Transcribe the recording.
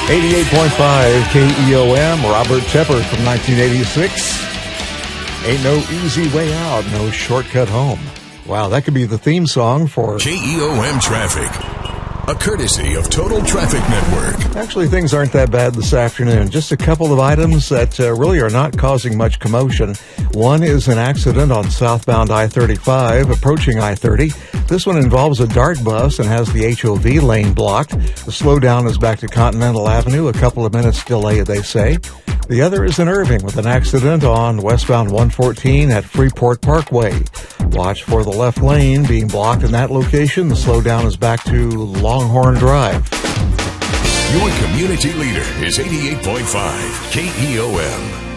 88.5 KEOM, Robert Tepper from 1986. Ain't no easy way out, no shortcut home. Wow, that could be the theme song for KEOM Traffic, a courtesy of Total Traffic Network. Actually, things aren't that bad this afternoon. Just a couple of items that really are not causing much commotion. One is an accident on southbound I-35 approaching I-30. This one involves a DART bus and has the HOV lane blocked. The slowdown is back to Continental Avenue, a couple of minutes delay, they say. The other is in Irving with an accident on westbound 114 at Freeport Parkway. Watch for the left lane being blocked in that location. The slowdown is back to Longhorn Drive. Your community leader is 88.5 KEOM.